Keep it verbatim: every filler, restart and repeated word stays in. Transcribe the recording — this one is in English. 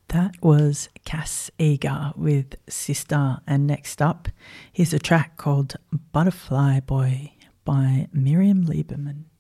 That was Cass Eager with Sister, and next up, here's a track called Butterfly Boy by Miriam Lieberman.